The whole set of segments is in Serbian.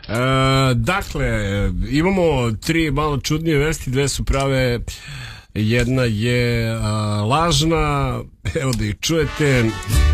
Dakle, imamo tri malo čudnije vesti, dve su prave, jedna je lažna, evo da ih čujete.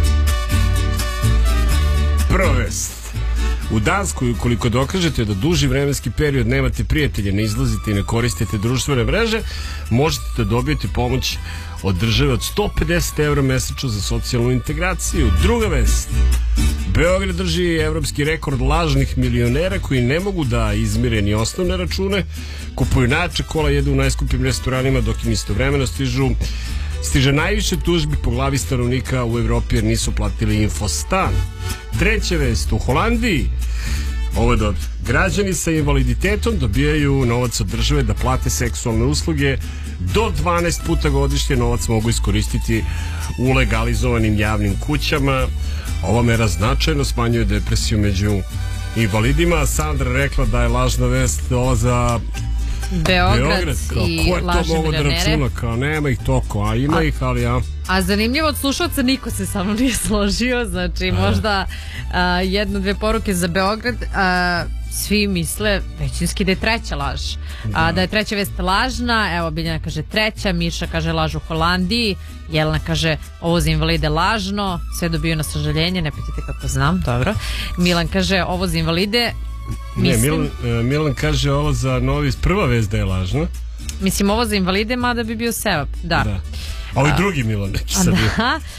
Prva vest. U Danskoj, ukoliko dokažete da duži vremenski period nemate prijatelje, ne izlazite i ne koristite društvene mreže, možete da dobijete pomoć od države od 150 € mesečno za socijalnu integraciju. Druga vest. Beograd drži evropski rekord lažnih milionera koji ne mogu da izmire ni osnovne račune, kupuju najjača kola, jedu u najskupim restoranima, dok im istovremeno stiže najviše tužbi po glavi stanovnika u Evropi jer nisu platili infostan. Treća vest. U Holandiji, ovo je dobro, građani sa invaliditetom dobijaju novac od države da plate seksualne usluge do 12 puta godišnje. Novac mogu iskoristiti u legalizovanim javnim kućama. Ova mera značajno smanjuje depresiju među invalidima. Sandra rekla da je lažna vest ovo za Beograd kao, i lažne milionere. Da računa, kao nema ih toliko, a ima ih, ali ja. A zanimljivo, od slušalca niko se sa mnom nije složio, znači možda jedno, dve poruke za Beograd. Svi misle većinski da je treća laž, da je treća vest lažna. Evo, Biljana kaže treća, Miša kaže laž u Holandiji, Jelena kaže ovo za invalide lažno, sve dobiju na sažaljenje, ne pitajte kako znam, dobro. Milan kaže ovo za invalide, mislim... Ne, Milan kaže ovo za novi, prva vest da je lažna. Mislim ovo za invalide, mada bi bio sevap, da. A ovaj drugi Milan neki sad je.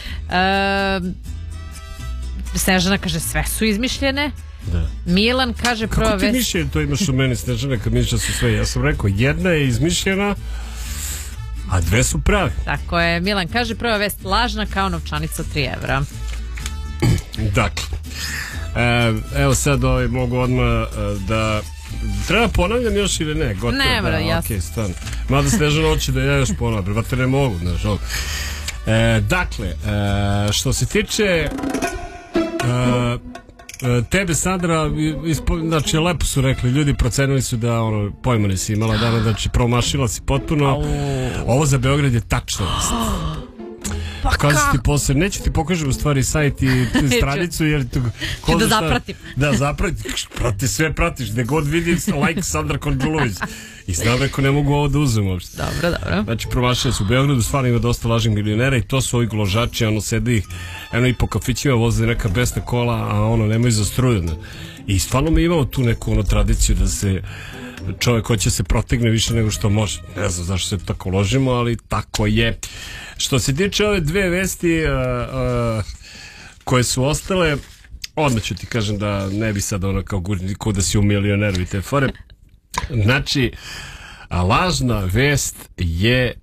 Snežana kaže sve su izmišljene. Da. Milan kaže prva vest... Kako ti mišljenje to imaš u meni, Snežana, kad misliš da su sve? Ja sam rekao, jedna je izmišljena, a dve su prave. Tako je, Milan kaže prva vest lažna kao novčanica 3 €. Dakle, evo sad mogu odmah da... Treba ponavljam još ili ne? Gotovo, ne mora, jasno. Ok, stvarno. Mada Snežana hoće da ja još ponavljam, brate ne mogu, znaš. Dakle, što se tiče tebe, Sandra, znači lepo su rekli, ljudi procenili su da pojma nisi imala dana, znači promašila si potpuno. Ovo za Beograd je tačno. Pa kažu ti posle, neću ti pokažem u stvari sajt i stranicu jer ću da zapratim. Da, zaprati, sve pratiš, gde god vidim like Sandra Konđulović i znam reko ne mogu ovo da uzem uopšte. Dobro. Znači promašili su u Beogradu, stvarno ima dosta lažnih milionera i to su ovi gložači, sede ih i po kafićima, voze neka besna kola, a nemaju za struju. I stvarno mi imamo tu neku tradiciju da se čovjek hoće se protegne više nego što može. Ne znam zašto se tako ložimo, ali tako je. Što se tiče ove dve vesti koje su ostale, odmah ću ti kažem da ne bi sad kao da si u milioneru i te fore. Znači, lažna vest je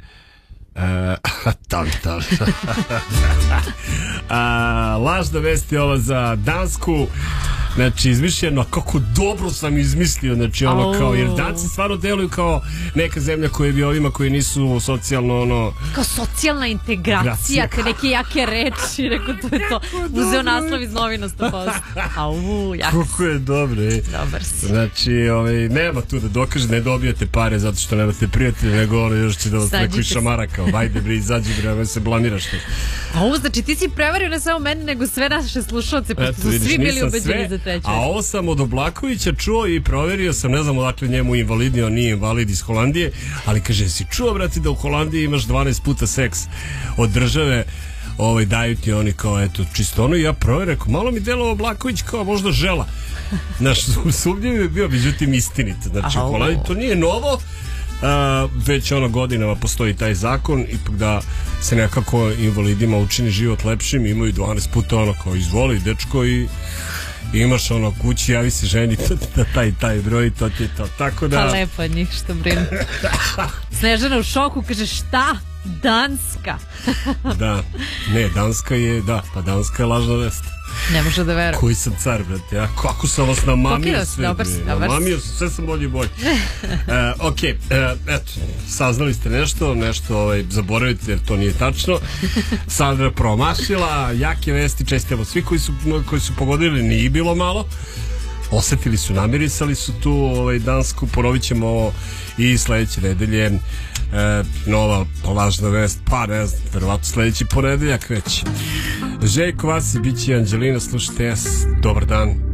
lažna vest je ova za Dansku. Znači, izmišljeno, kako dobro sam izmislio, znači kao, jer Danci stvarno deluju kao neka zemlja koja bi ovima koji nisu socijalno kao socijalna integracija, te neke jake reči, rekao to je to, uzeo naslov iz novina 100%. Kako je dobro, dobar si. Znači, nema tu da dokaže, ne dobijate pare zato što nemate prijatelje, nego još će da vas neko išamara kao, ajde bre, izađi bre, se blamiraš. Znači ti si prevario ne samo mene, nego sve naše slušalce, pošto su svi bili ubeđeni za treću. A ovo sam od Oblakovića čuo i proverio sam, ne znam odakle njemu invalidni, on nije invalid iz Holandije, ali kaže, si čuo, brati, da u Holandiji imaš 12 puta seks od države, daju ti oni kao, eto, čisto i ja proverio, rekao, malo mi delo Oblaković kao možda žela. Naš sumnjiv je bio, međutim, istinit. Znači, u Holandiji to nije novo, već godinama postoji taj zakon, ipak da se nekako invalidima učini život lepšim, imaju 12 puta kao izvoli dečko i imaš kući, javi se ženi da taj broj, to ti je to, tako da... Pa lepo od njih što brinu. Snežana u šoku kaže šta? Danska. Da, ne, Danska je, pa Danska je lažna vest. Ne može da verujem. Koji sam car, brate, ja kako sam vas namamio sve. Namamio sam, sve sam bolje i bolje. Ok, eto, saznali ste nešto zaboravite jer to nije tačno. Sandra promašila, jake vesti, čestitamo svi koji su pogodili, nije bilo malo. Osetili su, namirisali su tu Dansku, ponovit ćemo ovo i sledeće nedelje. Nova lažna vest, pa ne znam, verovatno sledeći ponedeljak već. Željko Vasi, bit će Anđelina, slušajte, dobar dan.